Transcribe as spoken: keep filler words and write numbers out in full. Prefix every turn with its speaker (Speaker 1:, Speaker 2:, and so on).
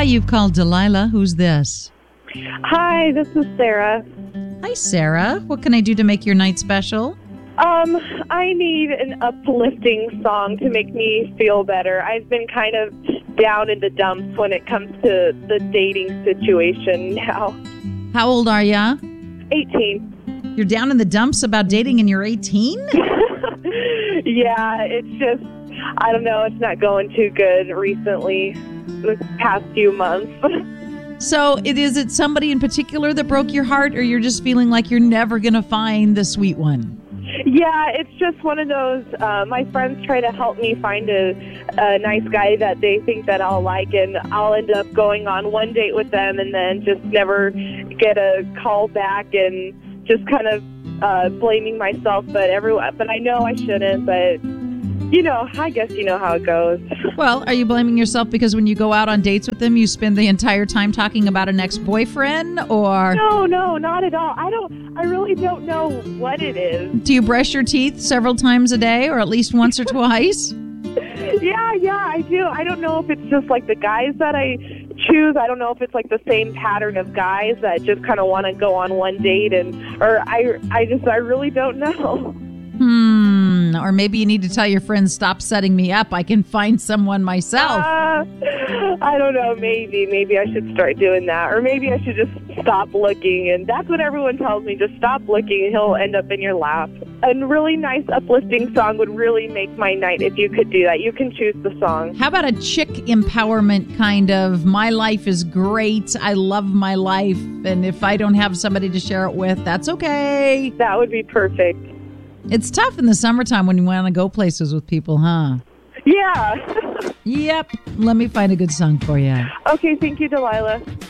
Speaker 1: Hi, you've called Delilah. Who's this?
Speaker 2: Hi, this is Sarah.
Speaker 1: Hi, Sarah. What can I do to make your night special?
Speaker 2: Um, I need an uplifting song to make me feel better. I've been kind of down in the dumps when it comes to the dating situation now.
Speaker 1: How old are ya?
Speaker 2: eighteen.
Speaker 1: You're down in the dumps about dating and you're eighteen?
Speaker 2: Yeah, it's just, I don't know, it's not going too good recently, the past few months.
Speaker 1: So it is it somebody in particular that broke your heart, or you're just feeling like you're never going to find the sweet one?
Speaker 2: Yeah, it's just one of those, uh, my friends try to help me find a, a nice guy that they think that I'll like, and I'll end up going on one date with them and then just never get a call back and just kind of uh, blaming myself, but everyone, but I know I shouldn't, but you know, I guess you know how it goes.
Speaker 1: Well, are you blaming yourself because when you go out on dates with them, you spend the entire time talking about an ex-boyfriend, or?
Speaker 2: No, no, not at all. I don't, I really don't know what it is.
Speaker 1: Do you brush your teeth several times a day, or at least once or twice?
Speaker 2: Yeah, yeah, I do. I don't know if it's just like the guys that I choose. I don't know if it's like the same pattern of guys that just kind of want to go on one date, and or I, I just, I really don't know.
Speaker 1: Hmm. Or maybe you need to tell your friends, stop setting me up. I can find someone myself.
Speaker 2: Uh, I don't know. Maybe, maybe I should start doing that, or maybe I should just stop looking. And that's what everyone tells me: just stop looking, and he'll end up in your lap. A really nice, uplifting song would really make my night if you could do that. You can choose the song.
Speaker 1: How about a chick empowerment kind of, my life is great, I love my life, and if I don't have somebody to share it with, that's okay.
Speaker 2: That would be perfect.
Speaker 1: It's tough in the summertime when you want to go places with people, huh?
Speaker 2: Yeah.
Speaker 1: Yep. Let me find a good song for you.
Speaker 2: Okay, thank you, Delilah.